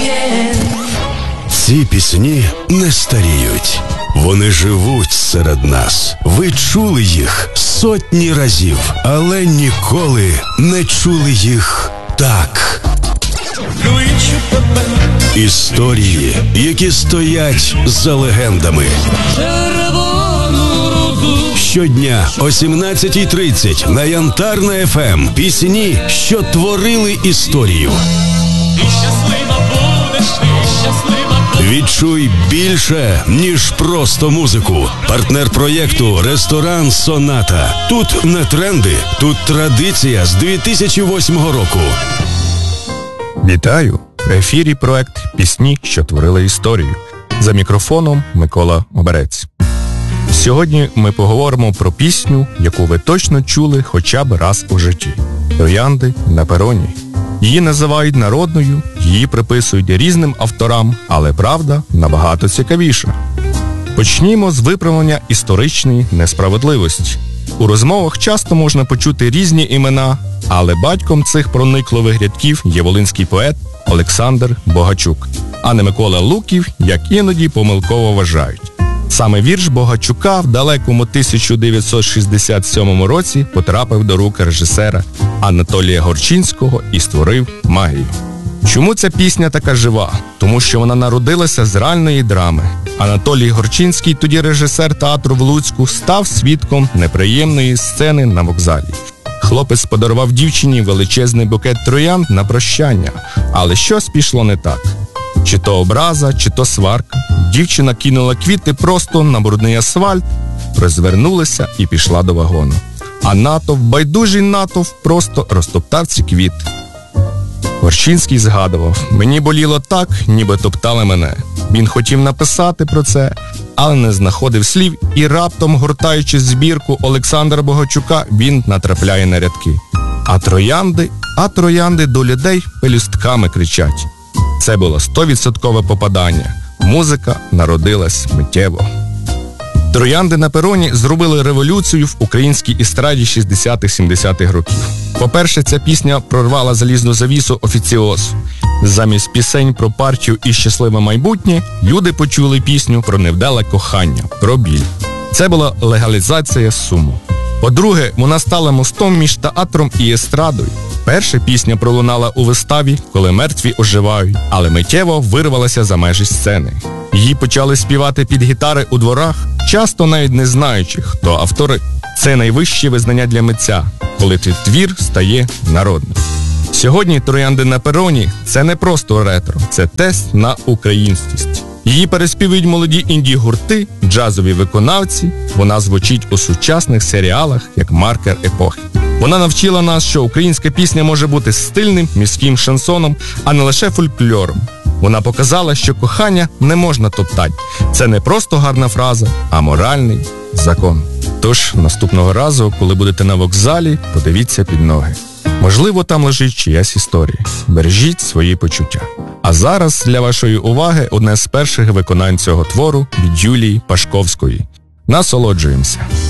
Ці пісні не старіють. Вони живуть серед нас. Ви чули їх сотні разів, але ніколи не чули їх так. Історії, які стоять за легендами. Щодня о 17:30 на Янтарна ФМ. Пісні, що творили історію. Відчуй більше, ніж просто музику. Партнер проєкту «Ресторан Соната». Тут не тренди, тут традиція з 2008 року. Вітаю! В ефірі проект «Пісні, що творили історію». За мікрофоном Микола Оберець. Сьогодні ми поговоримо про пісню, яку ви точно чули хоча б раз у житті. «Троянди на пероні». Її називають народною, її приписують різним авторам, але правда набагато цікавіша. Почнімо з виправлення історичної несправедливості. У розмовах часто можна почути різні імена, але батьком цих проникливих рядків є волинський поет Олександр Богачук, а не Микола Луків, як іноді помилково вважають. Саме вірш Богачука в далекому 1967 році потрапив до рук режисера Анатолія Горчинського і створив магію. Чому ця пісня така жива? Тому що вона народилася з реальної драми. Анатолій Горчинський, тоді режисер театру в Луцьку, став свідком неприємної сцени на вокзалі. Хлопець подарував дівчині величезний букет троянд на прощання, але щось пішло не так. Чи то образа, чи то сварка. Дівчина кинула квіти просто на брудний асфальт, розвернулася і пішла до вагону. А натовп, байдужий натовп, просто розтоптав ці квіти. Горчинський згадував: «Мені боліло так, ніби топтали мене». Він хотів написати про це, але не знаходив слів, і раптом, гортаючи збірку Олександра Богачука, він натрапляє на рядки. А троянди до людей пелюстками кричать». Це було 100% попадання. Музика народилась миттєво. «Троянди на пероні» зробили революцію в українській естраді 60-70-х років. По-перше, ця пісня прорвала залізну завісу офіціозу. Замість пісень про партію і щасливе майбутнє, люди почули пісню про невдале кохання, про біль. Це була легалізація суму. По-друге, вона стала мостом між театром і естрадою. Перша пісня пролунала у виставі «Коли мертві оживають», але миттєво вирвалася за межі сцени. Її почали співати під гітари у дворах, часто навіть не знаючи, хто автори. Це найвище визнання для митця, коли твій твір стає народним. Сьогодні «Троянди на пероні» – це не просто ретро, це тест на українськість. Її переспівують молоді інді-гурти, джазові виконавці, вона звучить у сучасних серіалах як маркер епохи. Вона навчила нас, що українська пісня може бути стильним міським шансоном, а не лише фольклором. Вона показала, що кохання не можна топтати. Це не просто гарна фраза, а моральний закон. Тож, наступного разу, коли будете на вокзалі, подивіться під ноги. Можливо, там лежить чиясь історія. Бережіть свої почуття. А зараз для вашої уваги одне з перших виконань цього твору від Юлії Пашковської. Насолоджуємося.